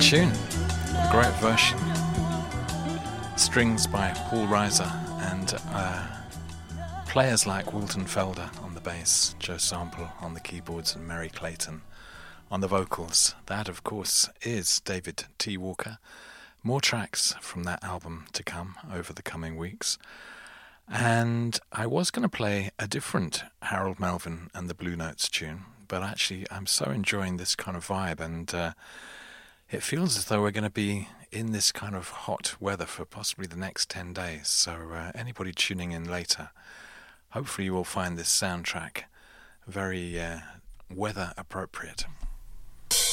tune. A great version. Strings by Paul Reiser and players like Walton Felder on the bass, Joe Sample on the keyboards, and Mary Clayton on the vocals. That, of course, is David T. Walker. More tracks from that album to come over the coming weeks. And I was going to play a different Harold Melvin and the Blue Notes tune, but actually I'm so enjoying this kind of vibe, and it feels as though we're going to be in this kind of hot weather for possibly the next 10 days. So anybody tuning in later, hopefully you will find this soundtrack very weather appropriate.